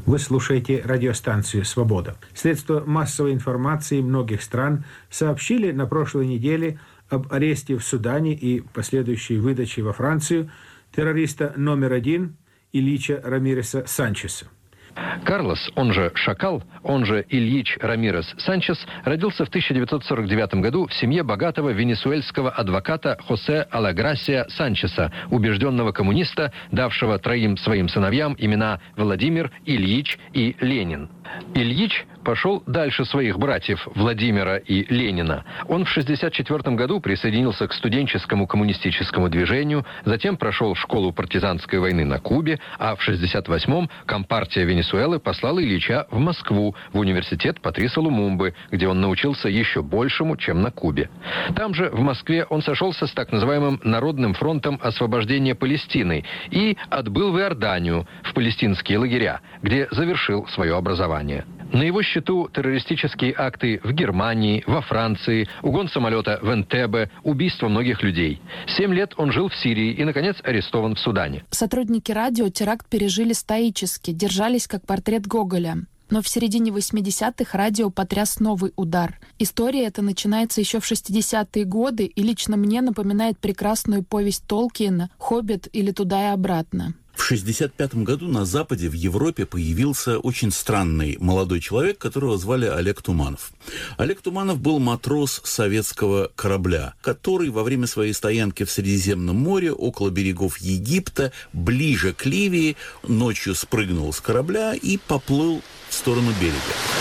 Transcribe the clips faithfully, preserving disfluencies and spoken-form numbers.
Вы слушаете радиостанцию «Свобода». Средства массовой информации многих стран сообщили на прошлой неделе об аресте в Судане и последующей выдаче во Францию террориста номер один Ильича Рамиреса Санчеса. Карлос, он же Шакал, он же Ильич Рамирес Санчес, родился в тысяча девятьсот сорок девятом году в семье богатого венесуэльского адвоката Хосе Алаграсия Санчеса, убежденного коммуниста, давшего троим своим сыновьям имена Владимир, Ильич и Ленин. Ильич пошел дальше своих братьев Владимира и Ленина. Он в шестьдесят четвёртом году присоединился к студенческому коммунистическому движению, затем прошел школу партизанской войны на Кубе, а в шестьдесят восьмом Компартия Венесуэлы послала Ильича в Москву, в университет Патриса Лумумбы, где он научился еще большему, чем на Кубе. Там же, в Москве, он сошелся с так называемым Народным фронтом освобождения Палестины и отбыл в Иорданию, в палестинские лагеря, где завершил свое образование. На его счету террористические акты в Германии, во Франции, угон самолета в Энтебе, убийство многих людей. Семь лет он жил в Сирии и, наконец, арестован в Судане. Сотрудники радио теракт пережили стоически, держались как портрет Гоголя. Но в середине восьмидесятых радио потряс новый удар. История эта начинается еще в шестидесятые годы и лично мне напоминает прекрасную повесть Толкиена «Хоббит» или «Туда и обратно». В шестьдесят пятом году на Западе, в Европе, появился очень странный молодой человек, которого звали Олег Туманов. Олег Туманов был матрос советского корабля, который во время своей стоянки в Средиземном море, около берегов Египта, ближе к Ливии, ночью спрыгнул с корабля и поплыл в сторону берега.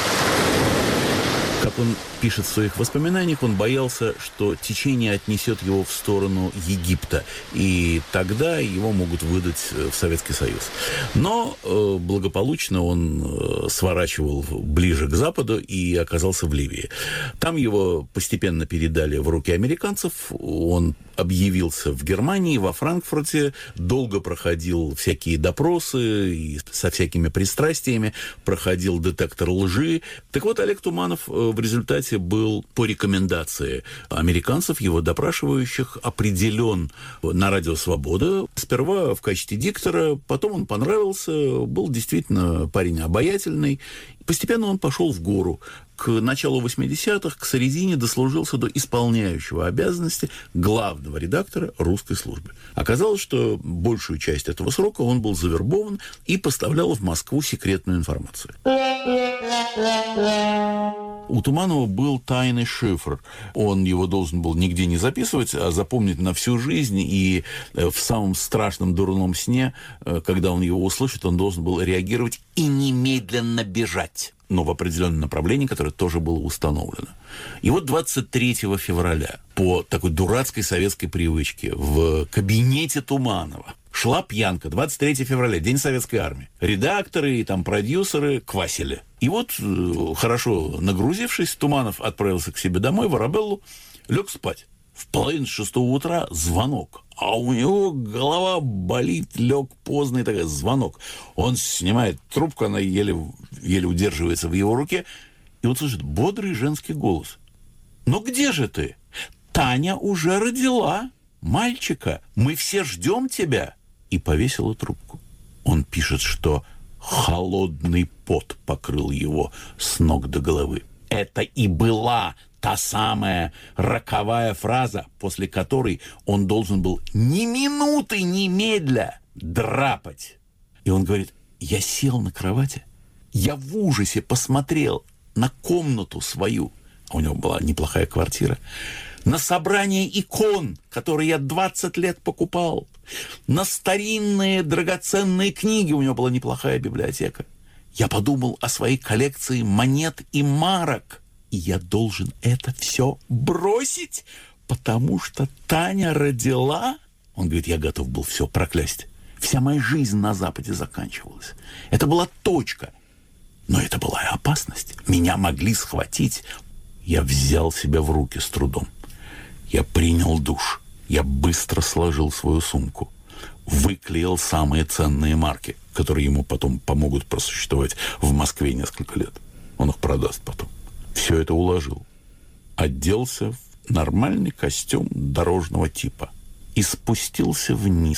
Как он пишет в своих воспоминаниях, он боялся, что течение отнесет его в сторону Египта, и тогда его могут выдать в Советский Союз. Но э, благополучно он э, сворачивал ближе к западу и оказался в Ливии. Там его постепенно передали в руки американцев, он объявился в Германии, во Франкфурте, долго проходил всякие допросы и со всякими пристрастиями, проходил детектор лжи. Так вот, Олег Туманов в результате был по рекомендации американцев, его допрашивающих, определен на радио «Свобода». Сперва в качестве диктора, потом он понравился, был действительно парень обаятельный. Постепенно он пошел в гору. К началу восьмидесятых, к середине дослужился до исполняющего обязанности главного редактора русской службы. Оказалось, что большую часть этого срока он был завербован и поставлял в Москву секретную информацию. У Туманова был тайный шифр. Он его должен был нигде не записывать, а запомнить на всю жизнь. И в самом страшном дурном сне, когда он его услышит, он должен был реагировать и немедленно бежать. Но в определенном направлении, которое тоже было установлено. И вот двадцать третьего февраля по такой дурацкой советской привычке в кабинете Туманова шла пьянка. двадцать третьего февраля, День Советской Армии. Редакторы и там продюсеры квасили. И вот, хорошо нагрузившись, Туманов отправился к себе домой, в Арабеллу, лег спать. В половине шестого утра звонок. А у него голова болит, лег поздно, и такой звонок. Он снимает трубку, она еле, еле удерживается в его руке. И вот слышит бодрый женский голос. «Ну где же ты? Таня уже родила мальчика. Мы все ждем тебя». И повесила трубку. Он пишет, что холодный пот покрыл его с ног до головы. Это и была та самая роковая фраза, после которой он должен был ни минуты немедля драпать. И он говорит: я сел на кровати, я в ужасе посмотрел на комнату свою, а у него была неплохая квартира, на собрание икон, которые я двадцать лет покупал, на старинные драгоценные книги, у него была неплохая библиотека. Я подумал о своей коллекции монет и марок, и я должен это все бросить, потому что Таня родила. Он говорит: я готов был все проклясть. Вся моя жизнь на Западе заканчивалась. Это была точка. Но это была и опасность. Меня могли схватить. Я взял себя в руки с трудом. Я принял душ. Я быстро сложил свою сумку. Выклеил самые ценные марки, которые ему потом помогут просуществовать в Москве несколько лет. Он их продаст потом. Все это уложил. Оделся в нормальный костюм дорожного типа и спустился вниз